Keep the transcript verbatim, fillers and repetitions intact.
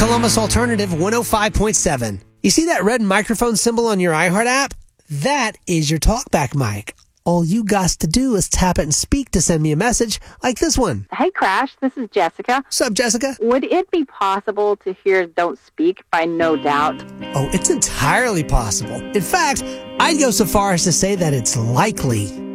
Columbus Alternative one oh five point seven. You see that red microphone symbol on your iHeart app? That is your TalkBack mic. All you got to do is tap it and speak to send me a message like this one. Hey, Crash, this is Jessica. What's up, Jessica? Would it be possible to hear Don't Speak by No Doubt? Oh, it's entirely possible. In fact, I'd go so far as to say that it's likely.